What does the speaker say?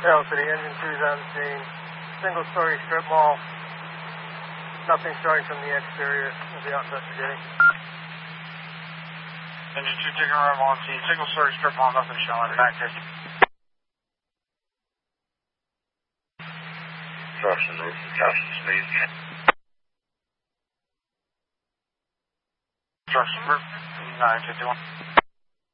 Arrow City, engine 2's on scene. Single-story strip mall. Nothing showing from the exterior. We'll be out investigating. Engine 2 taking a arrival on scene. Single-story strip mall, nothing showing. Back to Instruction roof, caption speed. Instruction roof, 951.